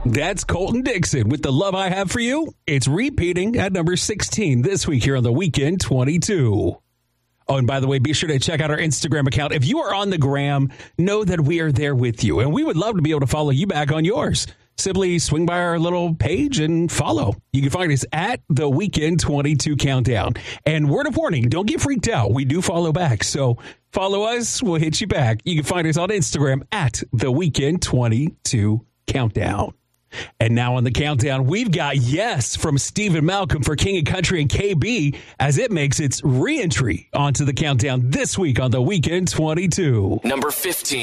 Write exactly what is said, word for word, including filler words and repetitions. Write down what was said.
That's Colton Dixon with The Love I Have for You. It's repeating at number sixteen this week here on the Weekend twenty-two. Oh, and by the way, be sure to check out our Instagram account. If you are on the gram, know that we are there with you, and we would love to be able to follow you back on yours. Simply swing by our little page and follow. You can find us at the Weekend twenty-two Countdown. And word of warning, don't get freaked out. We do follow back. So follow us. We'll hit you back. You can find us on Instagram at the Weekend twenty-two Countdown. And now on the countdown, we've got Yes from Stephen Malcolm for King of Country and K B as it makes its re-entry onto the countdown this week on the Weekend twenty-two. Number fifteen.